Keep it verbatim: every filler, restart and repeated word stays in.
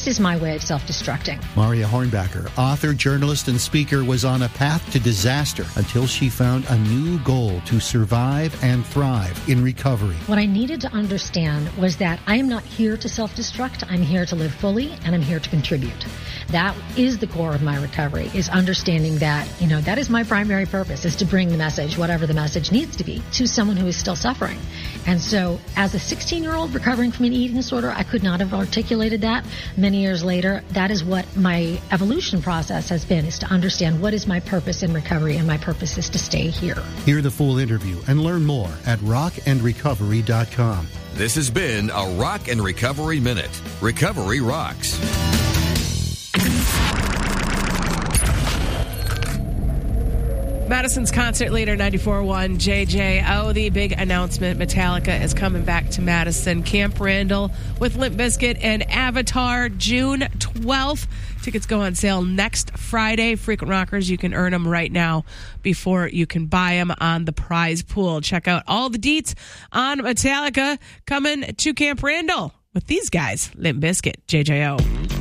This is my way of self-destructing. Maria Hornbacher, author, journalist, and speaker, was on a path to disaster until she found a new goal: to survive and thrive in recovery. What I needed to understand was that I am not here to self-destruct. I'm here to live fully, and I'm here to contribute. That is the core of my recovery, is understanding that, you know, that is my primary purpose, is to bring the message, whatever the message needs to be, to someone who is still suffering. And so as a sixteen-year-old recovering from an eating disorder, I could not have articulated that. Many years later, that is what my evolution process has been, is to understand what is my purpose in recovery, and my purpose is to stay here. Hear the full interview and learn more at rock and recovery dot com. This has been a Rock and Recovery Minute. Recovery rocks. Madison's concert leader, ninety-four point one J J O. The big announcement: Metallica is coming back to Madison. Camp Randall with Limp Bizkit and Avatar, June twelfth. Tickets go on sale next Friday. Frequent Rockers, you can earn them right now before you can buy them on the prize pool. Check out all the deets on Metallica coming to Camp Randall with these guys, Limp Bizkit, J J O.